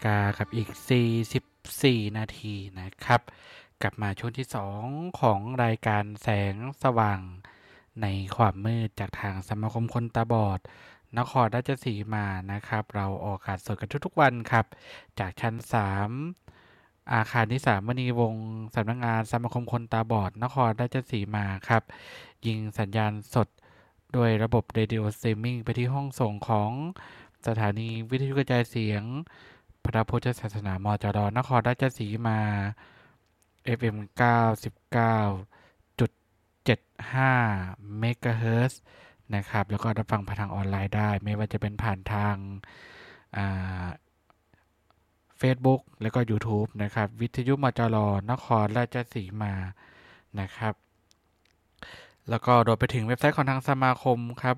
ฬิกากับอีก44นาทีนะครับกลับมาช่วงที่2ของรายการแสงสว่างในความมืดจากทางสมาคมคนตาบอดนครราชสีมานะครับเราออกอากาศสดกันทุกๆวันครับจากชั้น3อาคารที่3มณีวงศ์สำนักงานสมาคมคนตาบอดนครราชสีมาครับยิงสัญญาณสดด้วยระบบเรดิโอสตรีมมิ่งไปที่ห้องส่งของสถานีวิทยุกระจายเสียงพระพุทธศาสนามจรนครราชสีมา FM 99.75 เมกะเฮิรตซ์นะครับแล้วก็รับฟังผ่านทางออนไลน์ได้ไม่ว่าจะเป็นผ่านทางFacebook แล้วก็ YouTube นะครับวิทยุมจรนครราชสีมานะครับแล้วก็โดยไปถึงเว็บไซต์ของทางสมาคมครับ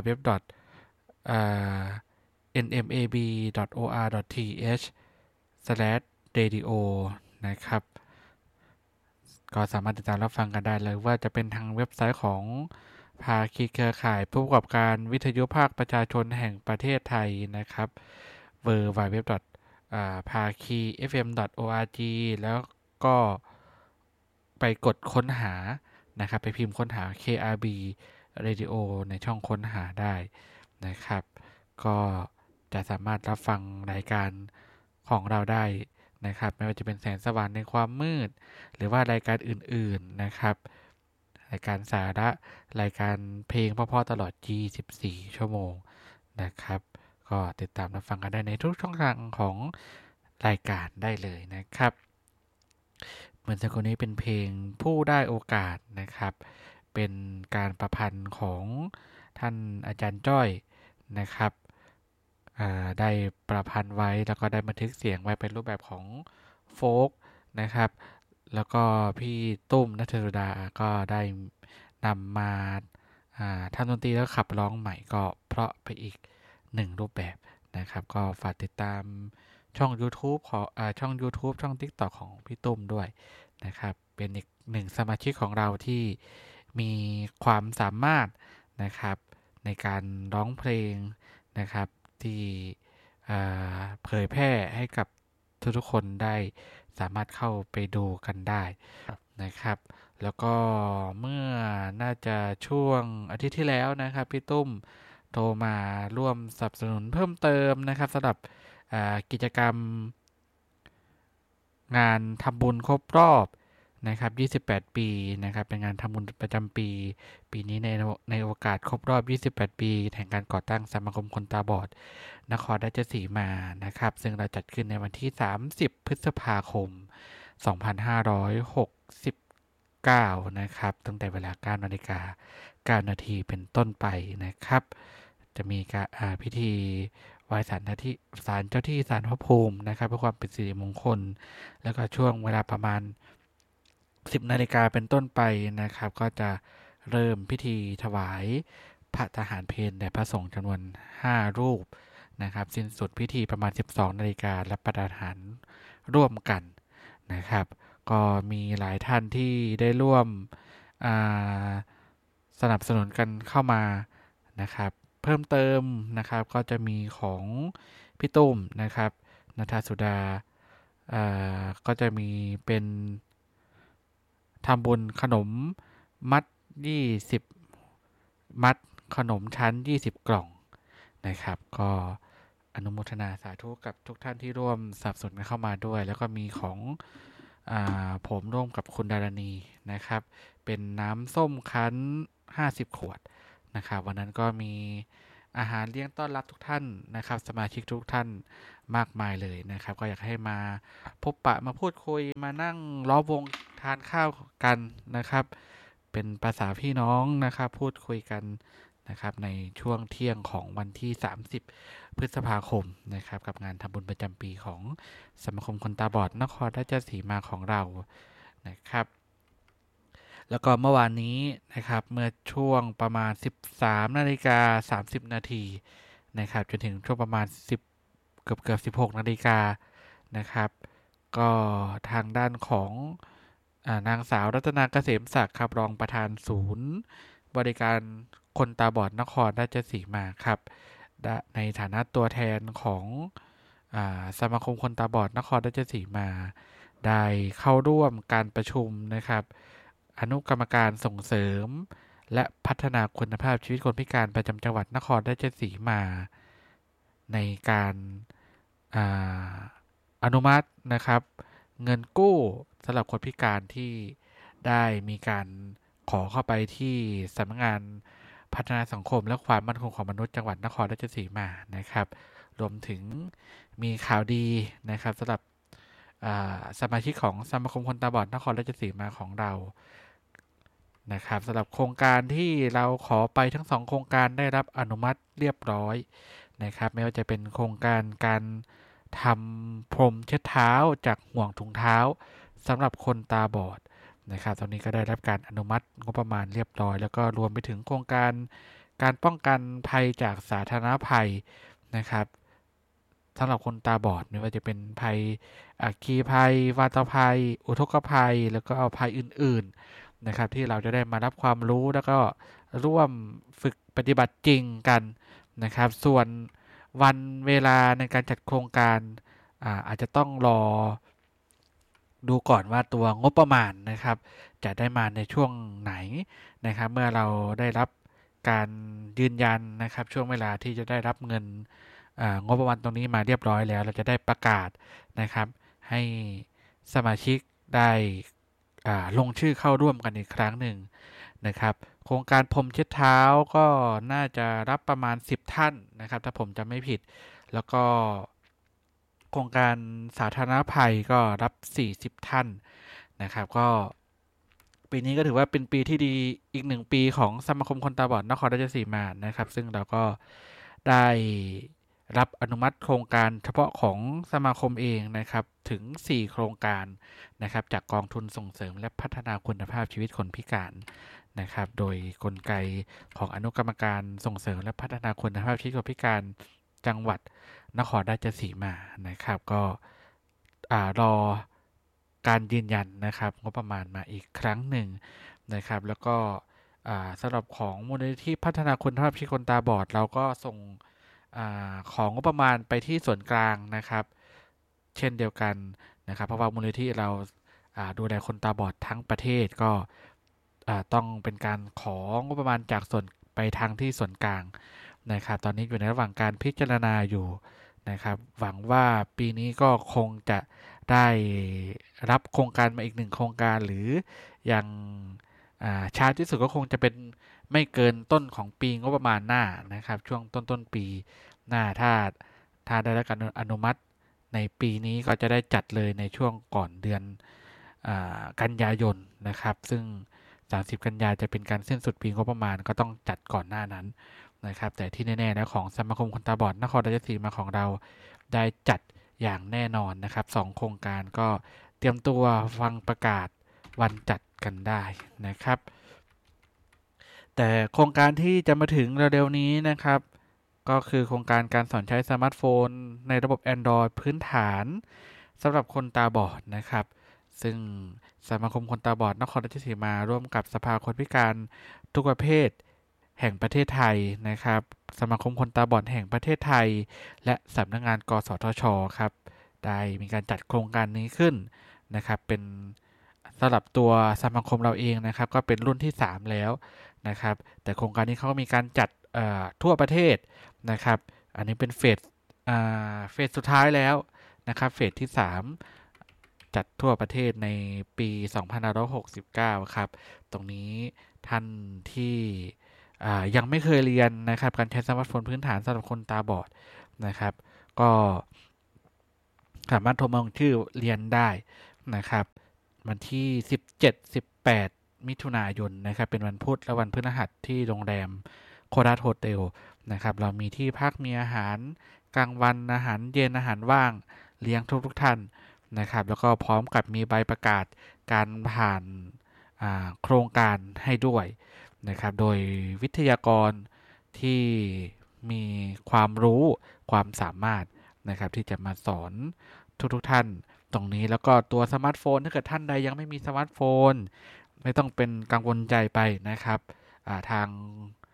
www.nmab.or.th/radio นะครับก็สามารถติดตามรับฟังกันได้เลยว่าจะเป็นทางเว็บไซต์ของภาคีเครือข่ายผู้ประกอบการวิทยุภาคประชาชนแห่งประเทศไทยนะครับ www.pakifm.org แล้วก็ไปกดค้นหานะครับไปพิมพ์ค้นหา KRB Radio ในช่องค้นหาได้นะครับก็จะสามารถรับฟังรายการของเราได้นะครับไม่ว่าจะเป็นแสงสว่างในความมืดหรือว่ารายการอื่นๆนะครับรายการสาระรายการเพลงเพราะๆตลอด24ชั่วโมงนะครับก็ติดตามรับฟังกันได้ในทุกช่องทางของรายการได้เลยนะครับเหมือนสักครู่นี้เป็นเพลงผู้ได้โอกาสนะครับเป็นการประพันธ์ของท่านอาจารย์จ้อยนะครับได้ประพันธ์ไว้แล้วก็ได้บันทึกเสียงไว้เป็นรูปแบบของโฟล์กนะครับแล้วก็พี่ตุ้มณัฐสุดาก็ได้นำมาทำดนตรีแล้วขับร้องใหม่ก็เพราะไปอีก1รูปแบบนะครับก็ฝากติดตามช่อง YouTube ของช่อง YouTube ช่อง TikTok ของพี่ตุ้มด้วยนะครับเป็นอีก1สมาชิกของเราที่มีความสามารถนะครับในการร้องเพลงนะครับที่เผยแพร่ให้กับทุกๆคนได้สามารถเข้าไปดูกันได้นะครับแล้วก็เมื่อน่าจะช่วงอาทิตย์ที่แล้วนะครับพี่ตุ้มโทรมาร่วมสนับสนุนเพิ่มเติมนะครับสำหรับกิจกรรมงานทำบุญครบรอบนะครับ28ปีนะครับเป็นงานทำบุญประจำปีปีนี้ในโอกาสครบรอบ28ปีแห่งการก่อตั้งสมาคมคนตาบอดนครราชสีมานะครับซึ่งเราจัดขึ้นในวันที่30พฤษภาคม2569นะครับตั้งแต่เวลา 9:09 น.เป็นต้นไปนะครับจะมีการพิธีไหว้ศาลเจ้าที่ศาลพระภูมินะครับเพื่อความเป็นสิริมงคลแล้วก็ช่วงเวลาประมาณ10 นาฬิกาเป็นต้นไปนะครับก็จะเริ่มพิธีถวายพระทหารเพลแด่พระสงฆ์จำนวน5รูปนะครับสิ้นสุดพิธีประมาณ 12 นาฬิการับประทานอาหารร่วมกันนะครับก็มีหลายท่านที่ได้ร่วมสนับสนุนกันเข้ามานะครับเพิ่มเติมนะครับก็จะมีของพี่ตุ้มนะครับณัฐสุดาก็จะมีเป็นทำบุญขนมมัด20มัดขนมชั้น20กล่องนะครับก็อนุโมทนาสาธุกับทุกท่านที่ร่วมสนับสนุนเข้ามาด้วยแล้วก็มีของผมร่วมกับคุณดารณีนะครับเป็นน้ำส้มคั้น50ขวดนะครับวันนั้นก็มีอาหารเลี้ยงต้อนรับทุกท่านนะครับสมาชิกทุกท่านมากมายเลยนะครับก็อยากให้มาพบปะมาพูดคุยมานั่งล้อมวงทานข้าวกันนะครับเป็นภาษาพี่น้องนะครับพูดคุยกันนะครับในช่วงเที่ยงของวันที่30พฤษภาคมนะครับกับงานทำบุญประจำปีของสมาคมคนตาบอดนครราชสีมาของเรานะครับแล้วก็เมื่อวานนี้นะครับเมื่อช่วงประมาณ 13:30 นาทีนะครับจนถึงช่วงประมาณเกือบ 16 นาฬิกานะครับก็ทางด้านของนางสาวรัตนาเกษมศักดิ์ครับรองประธานศูนย์บริการคนตาบอดนครราชสีมาครับในฐานะตัวแทนของสมาคมคนตาบอดนครราชสีมาได้เข้าร่วมการประชุมนะครับอนุกรรมการส่งเสริมและพัฒนาคุณภาพชีวิตคนพิการประจำจังหวัดนครราชสีมาในการอนุมัตินะครับเงินกู้สำหรับคนพิการที่ได้มีการขอเข้าไปที่สำนักงานพัฒนาสังคมและความมั่นคงของมนุษย์จังหวัดนครราชสีมานะครับรวมถึงมีข่าวดีนะครับสำหรับสมาชิกของสมาคมคนตาบอดนครราชสีมาของเรานะครับสำหรับโครงการที่เราขอไปทั้ง2โครงการได้รับอนุมัติเรียบร้อยนะครับไม่ว่าจะเป็นโครงการการทำพรมเช็ดเท้าจากห่วงถุงเท้าสำหรับคนตาบอดนะครับตอนนี้ก็ได้รับการอนุมัติงบประมาณเรียบร้อยแล้วก็รวมไปถึงโครงการการป้องกันภัยจากสาธารณภัยนะครับสำหรับคนตาบอดไม่ว่าจะเป็นภัยอัคคีภัยวาตภัยอุทกภัยแล้วก็ภัยอื่นๆนะครับที่เราจะได้มารับความรู้แล้วก็ร่วมฝึกปฏิบัติจริงกันนะครับส่วนวันเวลาในการจัดโครงการอาจจะต้องรอดูก่อนว่าตัวงบประมาณนะครับจะได้มาในช่วงไหนนะครับเมื่อเราได้รับการยืนยันนะครับช่วงเวลาที่จะได้รับเงินงบประมาณตรงนี้มาเรียบร้อยแล้วเราจะได้ประกาศนะครับให้สมาชิกได้ลงชื่อเข้าร่วมกันอีกครั้งหนึ่งนะครับโครงการพรมเช็ดเท้าก็น่าจะรับประมาณ10ท่านนะครับถ้าผมจำไม่ผิดแล้วก็โครงการสาธารณภัยก็รับ40ท่านนะครับก็ปีนี้ก็ถือว่าเป็นปีที่ดีอีก1ปีของสมาคมคนตาบอดนครราชสีมานะครับซึ่งเราก็ได้รับอนุมัติโครงการเฉพาะของสมาคมเองนะครับถึง4โครงการนะครับจากกองทุนส่งเสริมและพัฒนาคุณภาพชีวิตคนพิการนะครับโดยกลไกของอนุกรรมการส่งเสริมและพัฒนาคุณภาพชีวิตคนพิการจังหวัดนครราชสีมานะครับก็รอการยืนยันนะครับงบประมาณมาอีกครั้งหนึ่งนะครับแล้วก็สำหรับของมูลนิธิพัฒนาคุณภาพชีวิตคนตาบอดเราก็ส่งของงบประมาณไปที่ส่วนกลางนะครับเช่นเดียวกันนะครับเพราะว่ามูลนิธิเราดูแลคนตาบอดทั้งประเทศก็ต้องเป็นการของบประมาณจากส่วนไปทางที่ส่วนกลางนะครับตอนนี้อยู่ในระหว่างการพิจารณาอยู่นะครับหวังว่าปีนี้ก็คงจะได้รับโครงการมาอีก1โครงการหรืออย่างช้าที่สุดก็คงจะเป็นไม่เกินต้นของปีงบประมาณหน้านะครับช่วงต้นปีหน้าถ้าได้รับการอนุมัติในปีนี้ก็จะได้จัดเลยในช่วงก่อนเดือนกันยายนนะครับซึ่ง30กันยาจะเป็นการสิ้นสุดปีงบประมาณก็ต้องจัดก่อนหน้านั้นนะครับแต่ที่แน่ๆแล้วของสมาคมคนตาบอดนครราชสีมาของเราได้จัดอย่างแน่นอนนะครับ2โครงการก็เตรียมตัวฟังประกาศวันจัดกันได้นะครับแต่โครงการที่จะมาถึงเร็วๆนี้นะครับก็คือโครงการการสอนใช้สมาร์ทโฟนในระบบ Android พื้นฐานสำหรับคนตาบอดนะครับซึ่งสมาคมคนตาบอดนครราชสีมาร่วมกับสภาคนพิการทุกประเภทแห่งประเทศไทยนะครับสมาคมคนตาบอดแห่งประเทศไทยและสำนักงานกสทชครับได้มีการจัดโครงการนี้ขึ้นนะครับเป็นสำหรับตัวสมาคมเราเองนะครับก็เป็นรุ่นที่3แล้วนะครับแต่โครงการนี้เขาก็มีการจัดทั่วประเทศนะครับอันนี้เป็นเฟสสุดท้ายแล้วนะครับเฟสที่3จัดทั่วประเทศในปี2569ครับตรงนี้ท่านที่ยังไม่เคยเรียนนะครับการใช้สมาร์ทโฟนพื้นฐานสำหรับคนตาบอดนะครับก็สามารถโทรมาลงชื่อเรียนได้นะครับวันที่17-18 มิถุนายนนะครับเป็นวันพุธและวันพฤหัสที่โรงแรมโคราชโฮเทลนะครับเรามีที่พักมีอาหารกลางวันอาหารเย็นอาหารว่างเลี้ยงทุกท่านนะครับแล้วก็พร้อมกับมีใบประกาศการผ่านโครงการให้ด้วยนะครับโดยวิทยากรที่มีความรู้ความสามารถนะครับที่จะมาสอนทุกท่านตรงนี้แล้วก็ตัวสมาร์ทโฟนถ้าเกิดท่านใดยังไม่มีสมาร์ทโฟนไม่ต้องเป็นกังวลใจไปนะครับทาง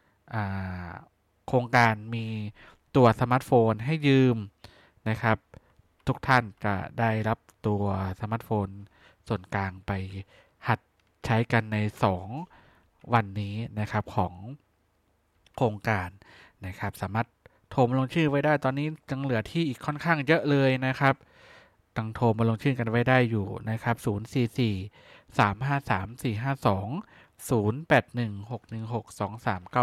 โครงการมีตัวสมาร์ทโฟนให้ยืมนะครับทุกท่านจะได้รับตัวสมาร์ทโฟนส่วนกลางไปหัดใช้กันใน2วันนี้นะครับของโครงการนะครับสามารถโทรมาลงชื่อไว้ได้ตอนนี้ยังเหลือที่อีกค่อนข้างเยอะเลยนะครับต้องโทรมาลงชื่อกันไว้ได้อยู่นะครับ044 353 452 081 616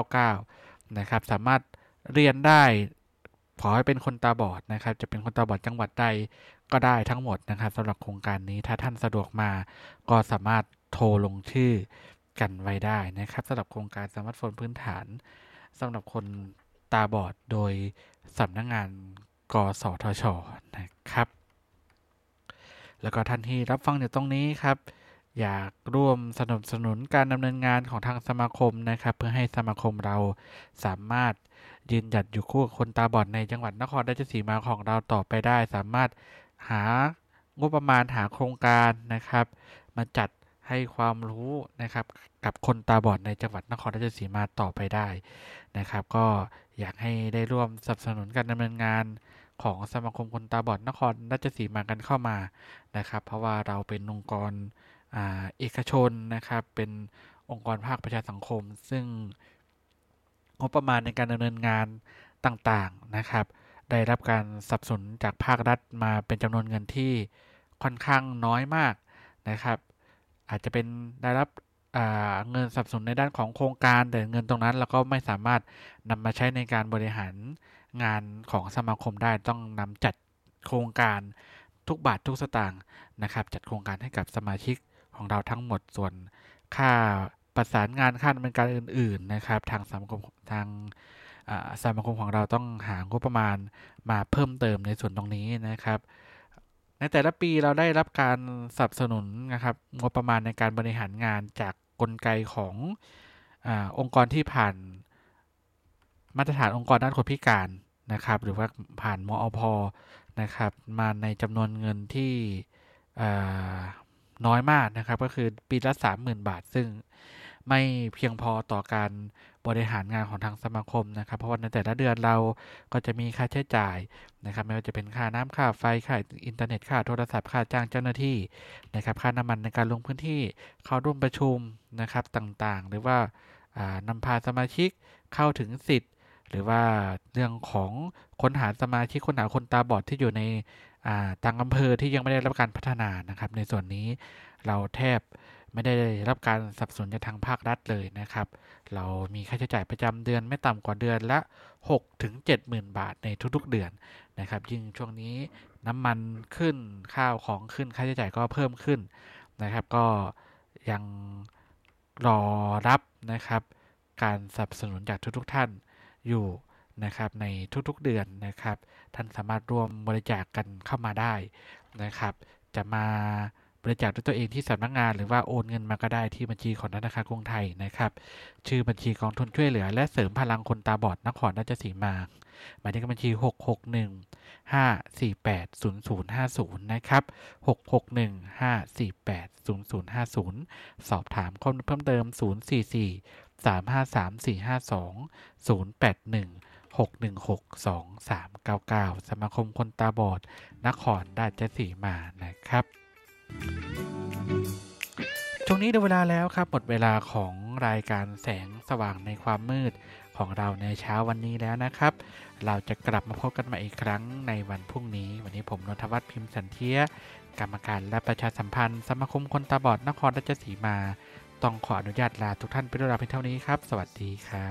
2399นะครับสามารถเรียนได้ขอให้เป็นคนตาบอดนะครับจะเป็นคนตาบอดจังหวัดใดก็ได้ทั้งหมดนะครับสำหรับโครงการนี้ถ้าท่านสะดวกมาก็สามารถโทรลงชื่อกันไว้ได้นะครับสำหรับโครงการสมาร์ทโฟนพื้นฐานสำหรับคนตาบอดโดยสำนักงานกสทช.นะครับแล้วก็ท่านที่รับฟังอยู่ตรงนี้ครับอยากร่วมสนับสนุนการดำเนินงานของทางสมาคมนะครับเพื่อให้สมาคมเราสามารถยืนหยัดอยู่คู่กับคนตาบอดในจังหวัดนครราชสีมาของเราต่อไปได้สามารถหางบประมาณหาโครงการนะครับมาจัดให้ความรู้นะครับกับคนตาบอดในจังหวัดนครราชสีมาต่อไปได้นะครับก็อยากให้ได้ร่วมสนับสนุนการดำเนินงานของสมาคมคนตาบอดนครราชสีมากันเข้ามานะครับเพราะว่าเราเป็นองค์กรเอกชนนะครับเป็นองค์กรภาคประชาสังคมซึ่งงบประมาณในการดำเนินงานต่างๆนะครับได้รับการสนับสนุนจากภาครัฐมาเป็นจำนวนเงินที่ค่อนข้างน้อยมากนะครับอาจจะเป็นได้รับเงินสนับสนุนในด้านของโครงการแต่เงินตรงนั้นเราก็ไม่สามารถนำมาใช้ในการบริหารงานของสมาคมได้ต้องนำจัดโครงการทุกบาททุกสตางค์นะครับจัดโครงการให้กับสมาชิกของเราทั้งหมดส่วนค่าประสานงานค่าดำเนินการอื่นๆนะครับทางสมาคมสมาคมของเราต้องหางบประมาณมาเพิ่มเติมในส่วนตรงนี้นะครับในแต่ละปีเราได้รับการสนับสนุนนะครับงบประมาณในการบริหารงานจากกลไกขององค์กรที่ผ่านมาตรฐานองค์กรด้านคนพิการนะครับหรือว่าผ่านมอพ.นะครับมาในจำนวนเงินที่น้อยมากนะครับก็คือปีละ 30,000 บาทซึ่งไม่เพียงพอต่อการบริหารงานของทางสมาคมนะครับเพราะว่าในแต่ละเดือนเราก็จะมีค่าใช้จ่ายนะครับไม่ว่าจะเป็นค่าน้ำค่าไฟค่าอินเทอร์เน็ตค่าโทรศัพท์ค่าจ้างเจ้าหน้าที่นะครับค่าน้ำมันในการลงพื้นที่เข้าร่วมประชุมนะครับต่างๆหรือว่านำพาสมาชิกเข้าถึงสิทธิ์หรือว่าเรื่องของค้นหาสมาชิกค้นหาคนตาบอดที่อยู่ในต่างอำเภอที่ยังไม่ได้รับการพัฒนานะครับในส่วนนี้เราแทบไม่ได้รับการสนับสนุนจากทางภาครัฐเลยนะครับเรามีค่าใช้จ่ายประจำเดือนไม่ต่ำกว่าเดือนละ 6-70,000 บาทในทุกๆเดือนนะครับยิ่งช่วงนี้น้ำมันขึ้นข้าวของขึ้นค่าใช้จ่ายก็เพิ่มขึ้นนะครับก็ยังรอรับนะครับการสนับสนุนจากทุกๆท่านอยู่นะครับในทุกๆเดือนนะครับท่านสามารถร่วมบริจาคกันเข้ามาได้นะครับจะมาบริจาคด้วยตัวเองที่สำนักงานหรือว่าโอนเงินมาก็ได้ที่บัญชีของธนาคารกรุงไทยนะครับชื่อบัญชีกองทุนช่วยเหลือและเสริมพลังคนตาบอดนครราชสีมาหมายเลขบัญชี661-548-0050นะครับ661-548-0050สอบถามข้อมูลเพิ่มเติม044-353-452 081-616-2399สมาคมคนตาบอดนครราชสีมานะครับช่วงนี้ได้เวลาแล้วครับหมดเวลาของรายการแสงสว่างในความมืดของเราในเช้าวันนี้แล้วนะครับเราจะกลับมาพบกันใหม่อีกครั้งในวันพรุ่งนี้วันนี้ผมนนทวัฒน์พิมพ์สันเทียกรรมการและประชาสัมพันธ์สมาคมคนตาบอดนครราชสีมาต้องขออนุญาตลาทุกท่านไปด้วยเพียงเท่านี้ครับสวัสดีครับ